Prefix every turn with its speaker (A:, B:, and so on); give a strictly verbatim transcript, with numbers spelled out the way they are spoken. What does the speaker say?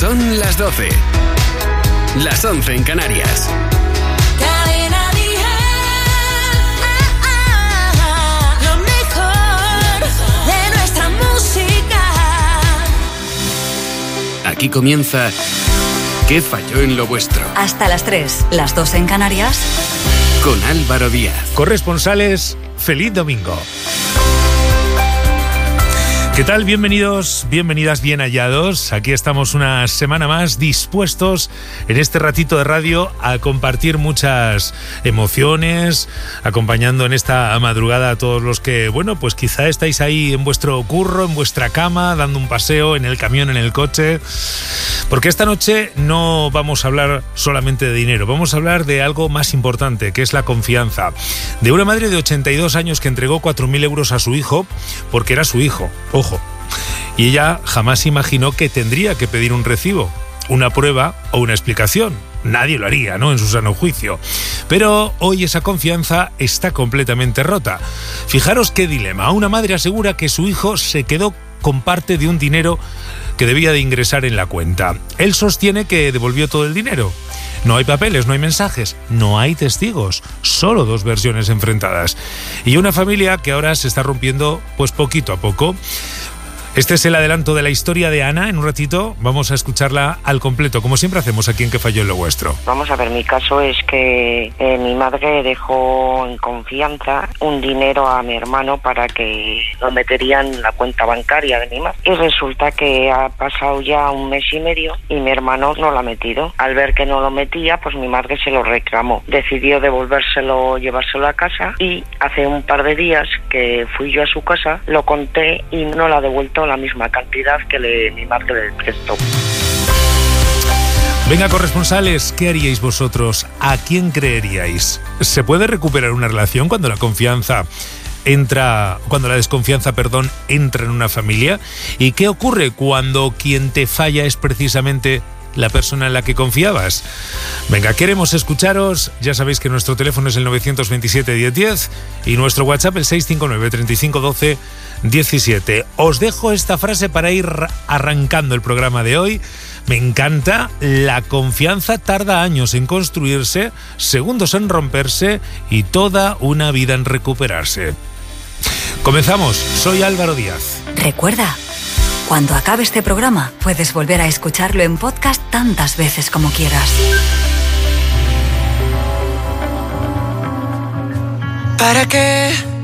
A: Son las doce. Las once en Canarias.
B: Cadena Dial. Lo mejor de nuestra música.
A: Aquí comienza ¿Qué falló en lo vuestro?
C: Hasta las tres, las dos en Canarias.
A: Con Álvaro Díaz.
D: Corresponsales, feliz domingo. ¿Qué tal? Bienvenidos, bienvenidas, bien hallados. Aquí estamos una semana más dispuestos en este ratito de radio a compartir muchas emociones, acompañando en esta madrugada a todos los que, bueno, pues quizá estáis ahí en vuestro curro, en vuestra cama, dando un paseo en el camión, en el coche. Porque esta noche no vamos a hablar solamente de dinero, vamos a hablar de algo más importante, que es la confianza. De una madre de ochenta y dos años que entregó cuatro mil euros a su hijo porque era su hijo. Ojo. Y ella jamás imaginó que tendría que pedir un recibo, una prueba o una explicación. Nadie lo haría, ¿no?, en su sano juicio. Pero hoy esa confianza está completamente rota. Fijaros qué dilema. Una madre asegura que su hijo se quedó con parte de un dinero que debía de ingresar en la cuenta. Él sostiene que devolvió todo el dinero. No hay papeles, no hay mensajes, no hay testigos, solo dos versiones enfrentadas. Y una familia que ahora se está rompiendo pues poquito a poco. Este es el adelanto de la historia de Ana. En un ratito vamos a escucharla al completo, como siempre hacemos aquí en ¿Qué falló en lo vuestro?
E: Vamos a ver, mi caso es que eh, mi madre dejó en confianza un dinero a mi hermano para que lo metería en la cuenta bancaria de mi madre. Y resulta que ha pasado ya un mes y medio y mi hermano no lo ha metido. Al ver que no lo metía, pues mi madre se lo reclamó. Decidió devolvérselo, llevárselo a casa, y hace un par de días que fui yo a su casa, lo conté y no lo ha devuelto la misma cantidad que le, mi madre le prestó.
D: Venga, corresponsales, ¿qué haríais vosotros? ¿A quién creeríais? ¿Se puede recuperar una relación cuando la confianza entra, cuando la desconfianza, perdón, entra en una familia? ¿Y qué ocurre cuando quien te falla es precisamente la persona en la que confiabas? Venga, queremos escucharos. Ya sabéis que nuestro teléfono es el nueve dos siete, diez diez y nuestro WhatsApp el seis cinco nueve, treinta y cinco, doce, diecisiete. Os dejo esta frase para ir arrancando el programa de hoy. Me encanta. La confianza tarda años en construirse, segundos en romperse y toda una vida en recuperarse. Comenzamos. Soy Álvaro Díaz.
C: Recuerda, cuando acabe este programa, puedes volver a escucharlo en podcast tantas veces como quieras.
B: ¿Para qué